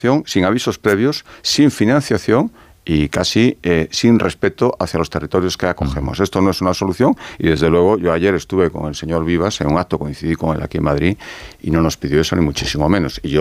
sin avisos previos, sin financiación y casi sin respeto hacia los territorios que acogemos. Esto no es una solución y desde luego yo ayer estuve con el señor Vivas en un acto, coincidí con él aquí en Madrid y no nos pidió eso ni muchísimo menos. Y yo